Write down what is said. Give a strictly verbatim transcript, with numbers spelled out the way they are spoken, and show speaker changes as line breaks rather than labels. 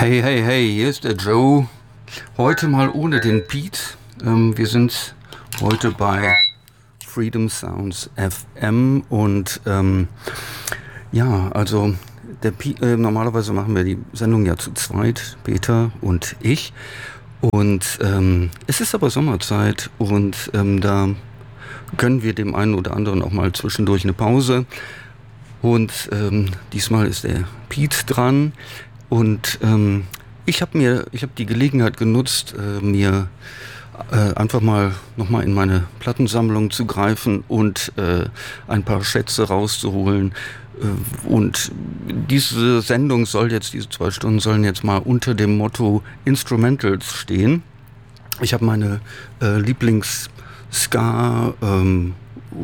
Hey, hey, hey, hier ist der Joe. Heute mal ohne den Pete. Ähm, wir sind heute bei Freedom Sounds F M und ähm, ja, also der Pete, äh, normalerweise machen wir die Sendung ja zu zweit, Peter und ich. Und ähm, es ist aber Sommerzeit und ähm, da gönnen wir dem einen oder anderen auch mal zwischendurch eine Pause. Und ähm, diesmal ist der Pete dran. Und ähm, ich habe mir, ich habe die Gelegenheit genutzt, äh, mir äh, einfach mal nochmal in meine Plattensammlung zu greifen und äh, ein paar Schätze rauszuholen. Äh, und diese Sendung soll jetzt, diese zwei Stunden sollen jetzt mal unter dem Motto Instrumentals stehen. Ich habe meine äh, Lieblings Ska, ähm,